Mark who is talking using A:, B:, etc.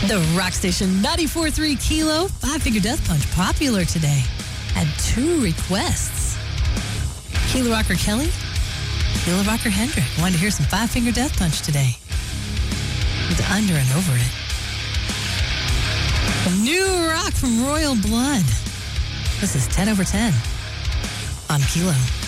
A: The Rock Station 94.3 Kilo Five Finger Death Punch, popular today. Had 2 requests. Kilo Rocker Kelly, Kilo Rocker Hendrick wanted to hear some Five Finger Death Punch today. With Under and Over It. New rock from Royal Blood. This is 10 over 10 on Kilo.